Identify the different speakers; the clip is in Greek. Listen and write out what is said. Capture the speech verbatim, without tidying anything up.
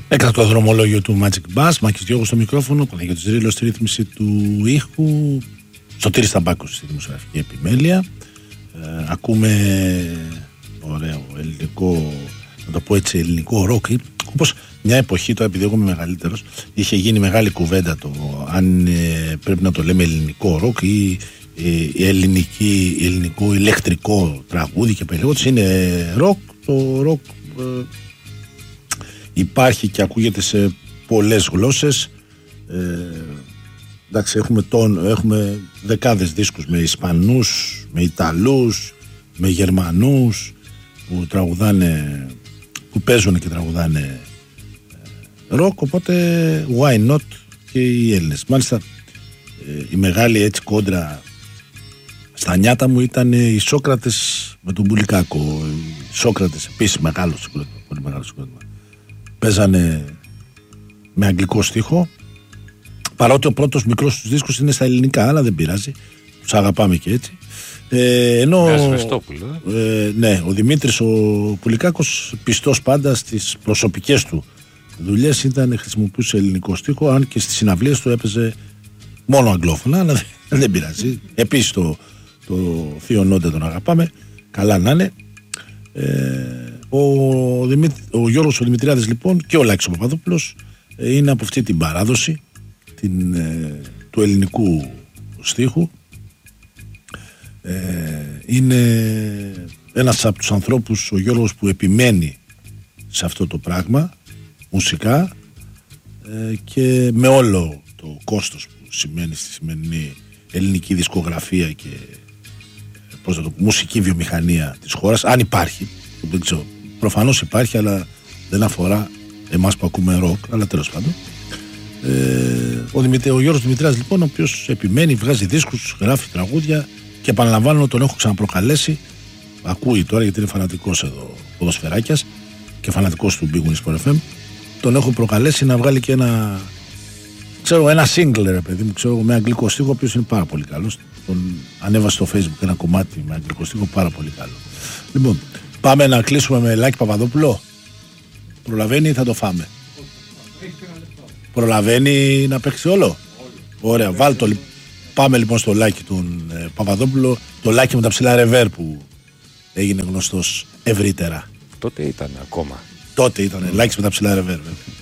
Speaker 1: Έκτακτο δρομολόγιο του Magic Bass, Μάκης Διώγος στο μικρόφωνο, Παναγιώτης Ρήλος στη ρύθμιση του ήχου, Σωτήρης Ταμπάκος στη δημοσιογραφική επιμέλεια. Ε, ακούμε ωραίο ελληνικό, να το πω έτσι, ελληνικό ροκ. Όπως μια εποχή, τώρα επειδή εγώ είμαι μεγαλύτερος, είχε γίνει μεγάλη κουβέντα το αν ε, πρέπει να το λέμε ελληνικό ροκ ή ε, ελληνική, ελληνικό ηλεκτρικό τραγούδι και περίπου. Είναι ροκ, το ροκ ε, υπάρχει και ακούγεται σε πολλές γλώσσες. Ε, εντάξει, έχουμε, τον, έχουμε δεκάδες δίσκους με Ισπανούς, με Ιταλούς, με Γερμανούς που τραγουδάνε, που παίζουν και τραγουδάνε ροκ, οπότε why not και οι Έλληνες. Μάλιστα ε, η μεγάλη έτσι κόντρα στα νιάτα μου ήταν οι Σόκρατες με τον Μπουλικάκο. Οι Σόκρατες επίσης μεγάλο συγκρότημα, πολύ μεγάλο συγκρότημα. Παίζανε με αγγλικό στίχο, παρότι ο πρώτος μικρός τους δίσκος είναι στα ελληνικά, αλλά δεν πειράζει, τους αγαπάμε και έτσι. Ε, ενώ ε, ναι, ο Δημήτρης ο Πουλικάκος, πιστός πάντα στις προσωπικές του δουλειές, ήταν, χρησιμοποιούσε ελληνικό στίχο, αν και στις συναυλίες του έπαιζε μόνο αγγλόφωνα, αλλά δεν πειράζει. Επίσης το, το Θείο Νόντε τον αγαπάμε, καλά να είναι. Ε, ο, Δημήτ, ο Γιώργος ο Δημητριάδης λοιπόν και ο Λάκης ο Παπαδόπουλος ε, είναι από αυτή την παράδοση την, ε, του ελληνικού στίχου. Ε, είναι ένας από τους ανθρώπους, ο Γιώργος, που επιμένει σε αυτό το πράγμα μουσικά ε, και με όλο το κόστος που σημαίνει στη σημερινή ελληνική δισκογραφία και πώς το, μουσική βιομηχανία της χώρας, αν υπάρχει, δεν ξέρω, προφανώς υπάρχει, αλλά δεν αφορά εμάς που ακούμε ροκ, αλλά τέλος πάντων. Ε, ο, Δημητρή, ο Γιώργος Δημητράς λοιπόν, ο οποίος επιμένει, βγάζει δίσκους, γράφει τραγούδια και επαναλαμβάνω, τον έχω ξαναπροκαλέσει, ακούει τώρα γιατί είναι φανατικός εδώ ποδοσφαιράκιας και φανατικός του Big Win Sport εφ εμ, τον έχω προκαλέσει να βγάλει και ένα, ξέρω, ένα single, ρε παιδί μου, ξέρω, με αγγλικό στίχο, ο οποίος είναι πάρα πολύ καλός. Τον ανέβασε στο Facebook ένα κομμάτι με αγγλικό στίχο πάρα πολύ καλό. Λοιπόν, πάμε να κλείσουμε με Λάκη Παπαδόπουλο. Προλαβαίνει ή θα το φάμε? Προλαβαίνει να παίξει όλο? Ωραία, βάλ το. Πάμε λοιπόν στο Λάκη τον ε, Παπαδόπουλο, το Λάκη με τα ψηλά ρεβέρ που έγινε γνωστός ευρύτερα.
Speaker 2: Τότε ήταν ακόμα.
Speaker 1: Τότε ήταν, Λάκης με τα ψηλά ρεβέρ.